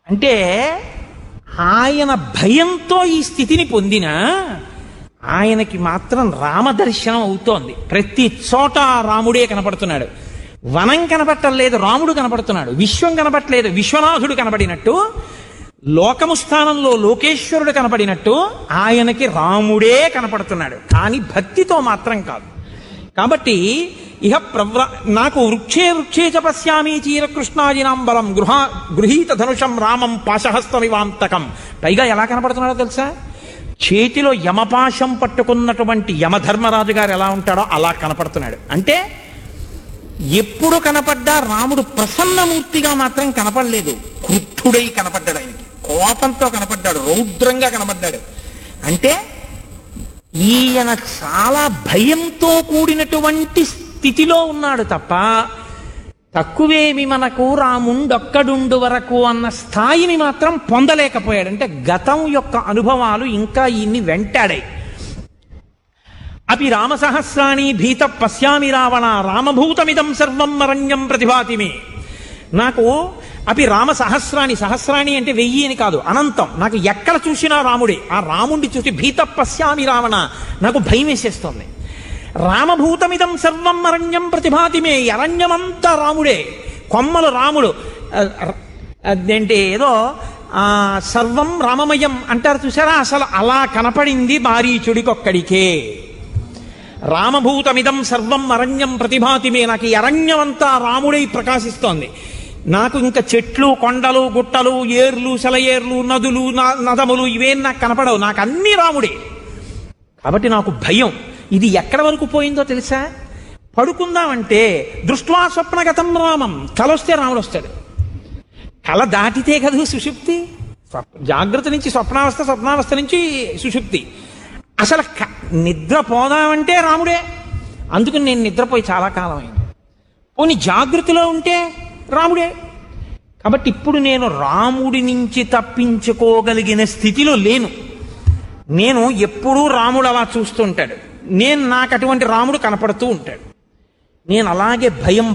అంటే ఆయన భయంతో ఈ స్థితిని పొందిన ఆయనకి మాత్రం రామదర్శనం అవుతోంది. ప్రతి చోట రాముడే కనపడుతున్నాడు. వనం కనపట్టలేదు, రాముడు కనపడుతున్నాడు. విశ్వం కనపట్టలేదు, విశ్వనాథుడు కనపడినట్టు. లోకము స్థానంలో లోకేశ్వరుడు కనపడినట్టు ఆయనకి రాముడే కనపడుతున్నాడు. కానీ భక్తితో మాత్రం కాదు. కాబట్టి ఇహ నాకు వృక్షే వృక్షే చ పశ్యామి చీరకృష్ణాజినాంబరం గృహీత ధనుషం రామం పాశహస్తమివాంతకం. పైగా ఎలా కనపడుతున్నాడో తెలుసా? చేతిలో యమపాశం పట్టుకున్నటువంటి యమధర్మరాజు గారు ఎలా ఉంటాడో అలా కనపడుతున్నాడు. అంటే ఎప్పుడు కనపడ్డా రాముడు ప్రసన్నమూర్తిగా మాత్రం కనపడలేదు, క్రుద్ధుడై కనపడ్డాడు. ఆయనకి కోపంతో కనపడ్డాడు, రౌద్రంగా కనపడ్డాడు. అంటే ఈయన చాలా భయంతో కూడినటువంటి స్థితిలో ఉన్నాడు తప్ప తక్కువేమి మనకు రాముండొక్కడుండు వరకు అన్న స్థాయిని మాత్రం పొందలేకపోయాడు. అంటే గతం యొక్క అనుభవాలు ఇంకా ఈయన్ని వెంటాడాయి. అపి రామసహస్రాణి భీత పశ్యామి రావణ రామభూతమిదం సర్వం అరణ్యం ప్రతిభాతిమే. నాకు అపి రామ సహస్రాణి అంటే 1000 అని కాదు, అనంతం. నాకు ఎక్కడ చూసినా రాముడే. ఆ రాముడిని చూసి భీత పశ్యామి రావణ, నాకు భయం వేసేస్తోంది. రామభూతమిదం సర్వం అరణ్యం ప్రతిభాతిమే, అరణ్యమంతా రాముడే, కొమ్మలు రాముడు. అదేంటి ఏదో సర్వం రామమయం అంటారు చూసారా, అసలు అలా కనపడింది మారీచుడికొక్కడికే. రామభూతమిదం సర్వం అరణ్యం ప్రతిభాతిమే, నాకు ఈ అరణ్యమంతా రాముడై ప్రకాశిస్తోంది. నాకు ఇంకా చెట్లు, కొండలు, గుట్టలు, ఏర్లు, సెలయేర్లు, నదులు, నదములు ఇవేం నాకు కనపడవు, నాకు అన్నీ రాముడే. కాబట్టి నాకు భయం. ఇది ఎక్కడ వరకు పోయిందో తెలుసా? పడుకుందామంటే దృష్ట్వా స్వప్నగతం రామం, కల వస్తే రాముడు వస్తాడు. కల దాటితే కదా సుషుప్తి. జాగ్రత్త నుంచి స్వప్నావస్థ, స్వప్నావస్థ నుంచి సుషుప్తి. అసలు నిద్ర పోదామంటే రాముడే. అందుకని నేను నిద్రపోయి చాలా కాలం అయింది. పోనీ జాగృతిలో ఉంటే రాముడే. కాబట్టి ఇప్పుడు నేను రాముడి నుంచి తప్పించుకోగలిగిన స్థితిలో లేను. నేను ఎప్పుడూ రాముడు అలా చూస్తుంటాడు, నాకు అటువంటి రాముడు కనపడుతూ ఉంటాడు. నేను అలాగే భయం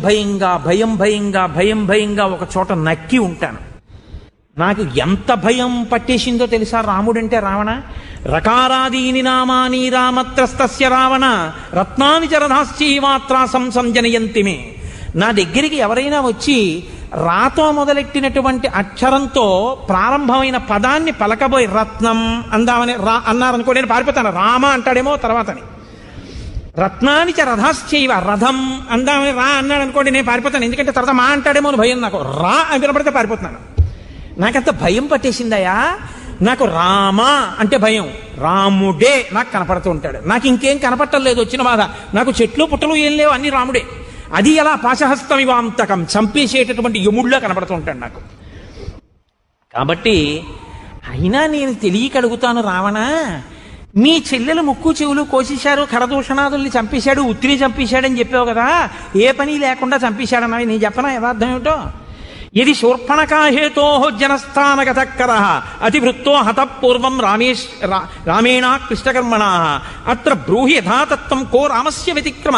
భయంగా ఒక చోట నక్కి ఉంటాను. నాకు ఎంత భయం పట్టేసిందో తెలుసా రాముడంటే? రావణ రకారాదీని నామాని రామత్రస్తస్య రావణ రత్నాని చరధాశ్చీమాత్రా సంజనయంతిమే. నా దగ్గరికి ఎవరైనా వచ్చి రాతో మొదలెట్టినటువంటి అక్షరంతో ప్రారంభమైన పదాన్ని పలకబోయి రత్నం అందామని అన్నారనుకో, నేను పారిపోతాను. రామ అంటాడేమో తర్వాతని. రత్నాని చ రథాశ్చైవ, రథం అందామని రా అన్నాడు అనుకోండి, నేను పారిపోతాను. ఎందుకంటే తర్వాత మా అంటాడేమో అని భయం. నాకు రా అని వినపడితే పారిపోతున్నాను. నాకంత భయం పట్టేసిందయా. నాకు రామ అంటే భయం, రాముడే నాకు కనపడుతూ ఉంటాడు. నాకు ఇంకేం కనపట్టలేదు వచ్చిన బాధ. నాకు చెట్లు పుట్టలు ఏం లేవు, అన్ని రాముడే. అది ఎలా పాశహస్తమివాంతకం, చంపేసేటటువంటి యముడిలో కనపడుతూ ఉంటాడు నాకు. కాబట్టి అయినా నేను తెలియక అడుగుతాను, రావణ మీ చెల్లెలు ముక్కు చెవులు కోసేశారు, ఖరదూషణాదుల్ని చంపేశాడు, ఉత్తిని చంపేశాడని చెప్పావు కదా, ఏ పని లేకుండా చంపేశాడన్నవి నేను చెప్పనా యథార్థం ఏమిటో? ఇది శూర్పణకాహేతో జనస్థానగతకర అతివృత్తో హతపూర్వం రామేణ కృష్ణకర్మణ అత్ర బ్రూహి యథాతత్వం కో రామస్య వ్యతిక్రమ.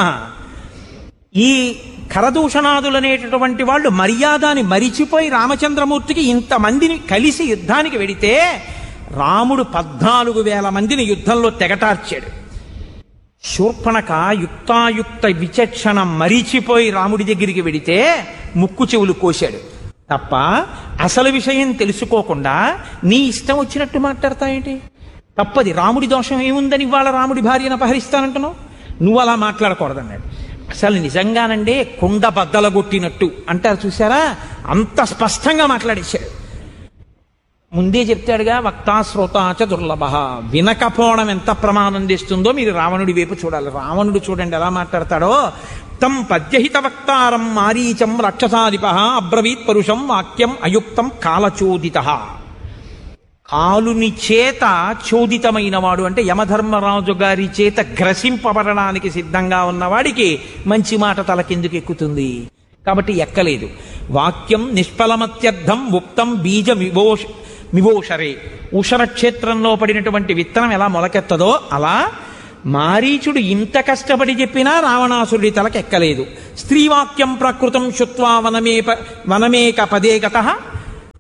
ఈ ఖరదూషణాదులనేటటువంటి వాళ్ళు మర్యాదని మరిచిపోయి రామచంద్రమూర్తికి ఇంతమందిని కలిసి యుద్ధానికి వెడితే రాముడు 14,000 మందిని యుద్ధంలో తెగటార్చాడు. శూర్పణక యుక్తాయుక్త విచక్షణ మరిచిపోయి రాముడి దగ్గరికి వెడితే ముక్కు చెవులు కోశాడు తప్ప అసలు విషయం తెలుసుకోకుండా నీ ఇష్టం వచ్చినట్టు మాట్లాడతాయేంటి? తప్పది. రాముడి దోషం ఏముందని ఇవాళ రాముడి భార్యను అపహరిస్తానంటున్నావు? నువ్వు అలా మాట్లాడకూడదన్నాడు. అసలు నిజంగానండి కుండ బద్దలగొట్టినట్టు అంటారు చూసారా, అంత స్పష్టంగా మాట్లాడేశాడు. ముందే చెప్తాడుగా, వక్తా శ్రోతాచ దుర్లభ. వినకపోవడం ఎంత ప్రమాదం తెస్తుందో మీరు రావణుడి వైపు చూడాలి. రావణుడు చూడండి ఎలా మాట్లాడతాడో. తం పద్యహిత వక్తారం మారీచం రాక్షసాధిప అబ్రవీత్ పరుషం వాక్యం అయుక్తం కాలచోదిత. కాలుని చేత చోదితమైన వాడు అంటే యమధర్మరాజు గారి చేత గ్రసింపబడడానికి సిద్ధంగా ఉన్నవాడికి మంచి మాట తలకెందుకు ఎక్కుతుంది? కాబట్టి ఎక్కలేదు. వాక్యం నిష్ఫలమత్యర్థం ఉక్తం బీజ మివోషరే. ఉషర క్షేత్రంలో పడినటువంటి విత్తనం ఎలా మొలకెత్తదో అలా మారీచుడు ఇంత కష్టపడి చెప్పినా రావణాసురుడి తలకెక్కలేదు. స్త్రీవాక్యం ప్రకృతం శుత్వా వనమేక పదే గతః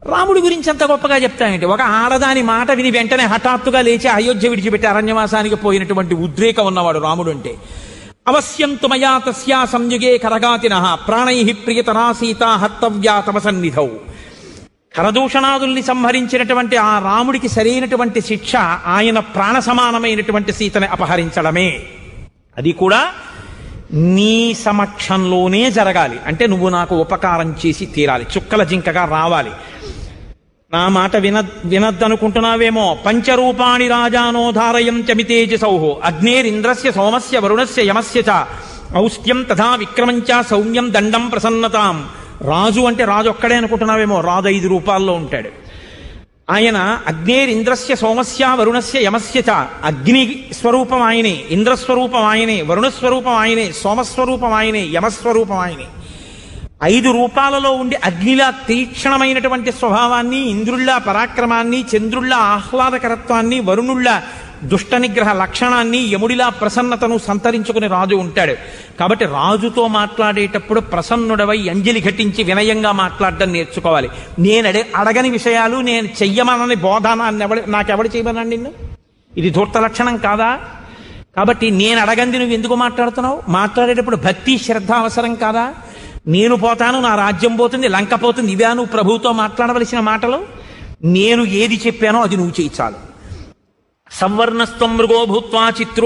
రాముడి గురించి అంత గొప్పగా చెప్తానంటే ఒక ఆడదాని మాట విని వెంటనే హఠాత్తుగా లేచి అయోధ్య విడిచిపెట్టి అరణ్యవాసానికి పోయినటువంటి ఉద్రేకం ఉన్నవాడు రాముడు అంటే. అవశ్యం తుమయా తస్యా సంయుగే కరగాతినః ప్రాణై ప్రియతరా సీతా హర్తవ్యా తవ సన్నిధౌ. కరదూషణాదుల్ని సంహరించినటువంటి ఆ రాముడికి సరైనటువంటి శిక్ష ఆయన ప్రాణ సమానమైనటువంటి సీతని అపహరించడమే. అది కూడా నీ సమక్షంలోనే జరగాలి. అంటే నువ్వు నాకు ఉపకారం చేసి తీరాలి, చుక్కల జింకగా రావాలి. నా మాట వినద్దనుకుంటున్నావేమో. పంచరూపాణి రాజానో ధారయం చమితేజసౌః అగ్నేరింద్రస్య సోమస్య వరుణస్య యమస్య చ ఔష్ట్యం తథా విక్రమంచ సౌమ్యం దండం ప్రసన్నతాం. రాజు అంటే రాజు ఒక్కడే అనుకుంటున్నావేమో, రాజు 5 రూపాల్లో ఉంటాడు. ఆయన అగ్నేరింద్రస్య సోమస్య వరుణస్య యమస్య చ. అగ్ని స్వరూపం ఆయనే, ఇంద్రస్వరూపం ఆయనే, వరుణస్వరూపం ఆయనే, సోమస్వరూపం ఆయనే, యమస్వరూపం ఆయనే. 5 రూపాలలో ఉండి అగ్నిలా తీక్షణమైనటువంటి స్వభావాన్ని, ఇంద్రుళ్ళ పరాక్రమాన్ని, చంద్రుళ్ళ ఆహ్లాదకరత్వాన్ని, వరుణుళ్ళ దుష్ట నిగ్రహ లక్షణాన్ని, యముడిలా ప్రసన్నతను సంతరించుకుని రాజు ఉంటాడు. కాబట్టి రాజుతో మాట్లాడేటప్పుడు ప్రసన్నుడవై అంజలి ఘటించి వినయంగా మాట్లాడడం నేర్చుకోవాలి. నేను అడగని విషయాలు నేను చెయ్యమనని బోధానాన్ని నాకెవడు చేయమన్నాడు నిన్ను? ఇది ధూర్త లక్షణం కాదా? కాబట్టి నేను అడగంది నువ్వు ఎందుకు మాట్లాడుతున్నావు? మాట్లాడేటప్పుడు భక్తి శ్రద్ధ అవసరం కాదా? నేను పోతాను, నా రాజ్యం పోతుంది, లంక పోతుంది, ఇవే నువ్వు ప్రభువుతో మాట్లాడవలసిన మాటలు? నేను ఏది చెప్పానో అది నువ్వు చేయి చాలు. సంవర్ణస్త్వం మృగో భూత్వా చిత్రో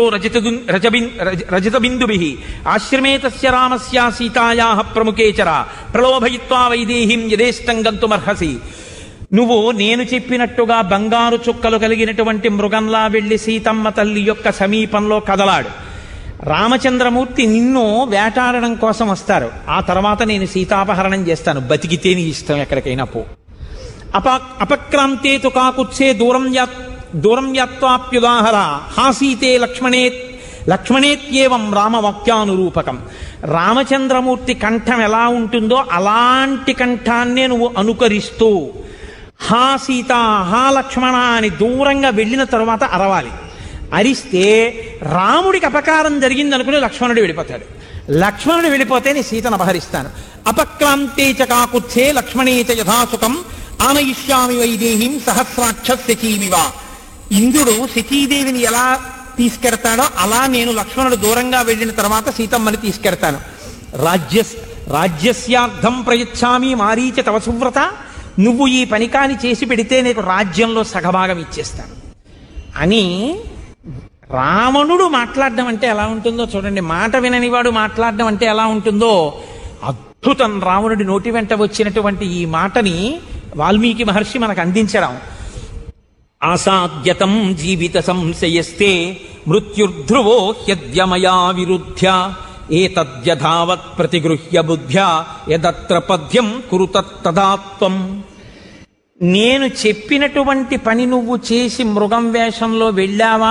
రజత బిందుభిః ఆశ్రమే తస్య రామస్య సీతాయాః ప్రముఖే చర ప్రలోభయిత్వా వైదేహీం యథేష్టం గంతుమర్హసి. నువ్వు నేను చెప్పినట్టుగా బంగారు చుక్కలు కలిగినటువంటి మృగంలా వెళ్లి సీతమ్మ తల్లి యొక్క సమీపంలో కదలాడు. రామచంద్రమూర్తి నిన్ను వేటాడడం కోసం వస్తారు. ఆ తర్వాత నేను సీతాపహరణం చేస్తాను. బతికితే నీ ఇష్టం, ఎక్కడికైనా పో. అపక్రాంతే తు కాకుత్సే దూరం యాత్వాప్యుదాహర హాసీతే లక్ష్మణేత్యేవం రామవాక్యానురూపకం. రామచంద్రమూర్తి కంఠం ఎలా ఉంటుందో అలాంటి కంఠాన్నే నువ్వు అనుకరిస్తూ హా సీత హా లక్ష్మణ అని దూరంగా వెళ్ళిన తరువాత అరవాలి. అరిస్తే రాముడికి అపకారం జరిగిందనుకుని లక్ష్మణుడు వెళ్ళిపోతాడు. లక్ష్మణుడు వెళ్ళిపోతే నీ సీతను అపహరిస్తాను. అపక్రాంతే చ కాకుత్సే లక్ష్మణే చ యథాసుఖం ఆనయిష్యామి వైదేహీం సహస్రాక్ష శచీమివ. ఇంద్రుడు శచీదేవిని ఎలా తీసుకెడతాడో అలా నేను లక్ష్మణుడు దూరంగా వెళ్ళిన తర్వాత సీతమ్మని తీసుకెడతాను. రాజ్యస్యార్థం ప్రయచ్ఛామి మారీచ తవ సువ్రత. నువ్వు ఈ పనికాని చేసి పెడితే నీకు రాజ్యంలో సగభాగం ఇచ్చేస్తాను అని రావణుడు మాట్లాడడం అంటే ఎలా ఉంటుందో చూడండి. మాట విననివాడు మాట్లాడడం అంటే ఎలా ఉంటుందో అద్భుతం. రావణుడి నోటి వెంట వచ్చినటువంటి ఈ మాటని వాల్మీకి మహర్షి మనకు అందించడం. ఆసాద్యతం జీవిత సంశయస్తే మృత్యుర్ధ్రువో హ్యద్యమయా విరుధ్య ఏతద్యథావత్ ప్రతిగృహ్య బుద్ధ్యా యదత్ర పద్యం కురుతత్తదాత్వం. నేను చెప్పినటువంటి పని నువ్వు చేసి మృగం వేషంలో వెళ్ళావా,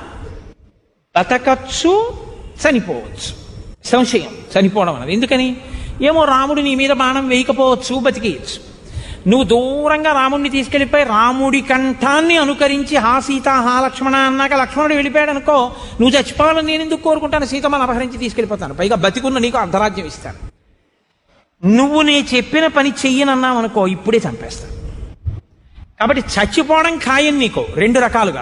బతకచ్చు, చనిపోవచ్చు. సంశయం, చనిపోవడం అన్నది. ఎందుకని? ఏమో రాముడు నీ మీద బాణం వేయకపోవచ్చు, బతికేయచ్చు. నువ్వు దూరంగా రాముడిని తీసుకెళ్ళిపోయి రాముడి కంఠాన్ని అనుకరించి హా సీత హా లక్ష్మణ అన్నాక లక్ష్మణుడు వెళ్ళిపోయాడు అనుకో, నువ్వు చచ్చిపోవాలని నేను ఎందుకు కోరుకుంటాను? సీతమ్మని అపహరించి తీసుకెళ్ళిపోతాను, పైగా బతికున్న నీకు అర్ధరాజ్యం ఇస్తాను. నువ్వు నీ చెప్పిన పని చెయ్యనన్నావు అనుకో, ఇప్పుడే చంపేస్తాను. కాబట్టి చచ్చిపోవడం ఖాయం నీకు 2 రకాలుగా.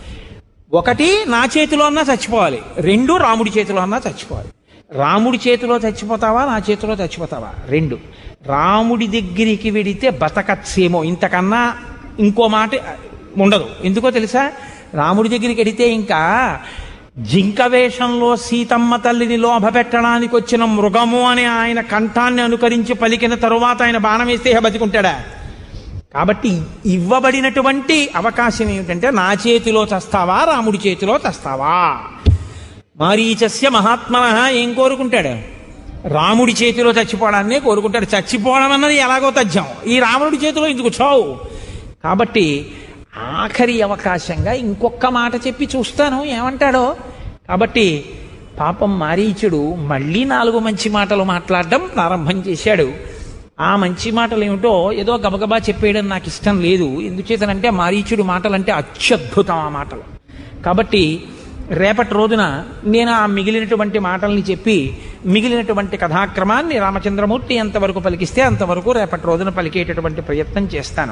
1 నా చేతిలో అన్నా చచ్చిపోవాలి, 2 రాముడి చేతిలో అన్నా చచ్చిపోవాలి. రాముడి చేతిలో చచ్చిపోతావా, నా చేతిలో చచ్చిపోతావా? 2. రాముడి దగ్గరికి వెడితే బతకచ్చేమో, ఇంతకన్నా ఇంకో మాట ఉండదు. ఎందుకో తెలుసా? రాముడి దగ్గరికి వెడితే ఇంకా జింక వేషంలో సీతమ్మ తల్లిని లోభ పెట్టడానికి వచ్చిన మృగము అని ఆయన కంఠాన్ని అనుకరించి పలికిన తరువాత ఆయన బాణం వేస్తే బతికుంటాడా? కాబట్టి ఇవ్వబడినటువంటి అవకాశం ఏమిటంటే నా చేతిలో చస్తావా, రాముడి చేతిలో చస్తావా. మారీచస్య మహాత్మనః ఏం కోరుకుంటాడు? రాముడి చేతిలో చచ్చిపోవడాన్నే కోరుకుంటాడు. చచ్చిపోవడం అన్నది ఎలాగో తథ్యం, ఈ రాముడి చేతిలో ఎందుకు చావు? కాబట్టి ఆఖరి అవకాశంగా ఇంకొక మాట చెప్పి చూస్తాను ఏమంటాడో. కాబట్టి పాపం మారీచుడు మళ్ళీ 4 మంచి మాటలు మాట్లాడడం ప్రారంభం చేశాడు. ఆ మంచి మాటలు ఏమిటో ఏదో గబగబా చెప్పేయడం నాకు ఇష్టం లేదు. ఎందుచేతనంటే మారీచుడు మాటలంటే అత్యద్భుతం ఆ మాటలు. కాబట్టి రేపటి రోజున నేను ఆ మిగిలినటువంటి మాటల్ని చెప్పి మిగిలినటువంటి కథాక్రమాన్ని రామచంద్రమూర్తి ఎంతవరకు పలికిస్తే అంతవరకు రేపటి రోజున పలికేటటువంటి ప్రయత్నం చేస్తాను.